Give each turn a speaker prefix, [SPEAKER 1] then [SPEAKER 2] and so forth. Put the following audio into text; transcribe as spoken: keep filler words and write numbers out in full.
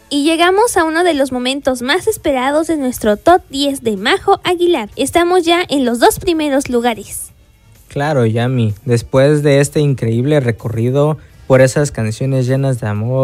[SPEAKER 1] Y llegamos a uno de los momentos más esperados de nuestro top diez de Majo Aguilar. Estamos ya en los dos primeros lugares.
[SPEAKER 2] Claro, Yami, después de este increíble recorrido por esas canciones llenas de amor,